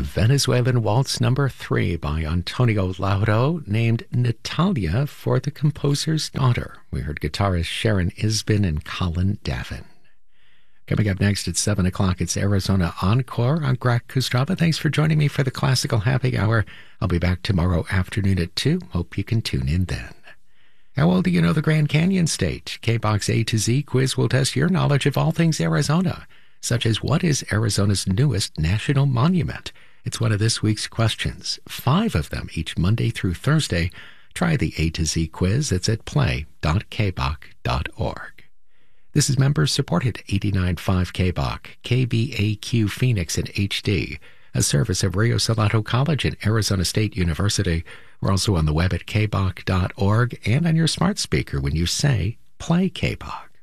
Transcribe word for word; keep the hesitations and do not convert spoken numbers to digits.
Venezuelan Waltz Number Three by Antonio Lauro, named Natalia for the composer's daughter. We heard guitarist Sharon Isbin and Colin Davin. Coming up next at seven o'clock, it's Arizona Encore. I'm Greg Kustrava. Thanks for joining me for the Classical Happy Hour. I'll be back tomorrow afternoon at two. Hope you can tune in then. How well do you know the Grand Canyon State? K-Box A to Z quiz will test your knowledge of all things Arizona, such as what is Arizona's newest national monument? It's one of this week's questions. Five of them each Monday through Thursday. Try the A to Z quiz. It's at play dot k b o c dot org. This is member-supported eighty-nine point five K B O C, K B A Q Phoenix in H D, a service of Rio Salado College and Arizona State University. We're also on the web at k b o c dot org and on your smart speaker when you say, play K B O C.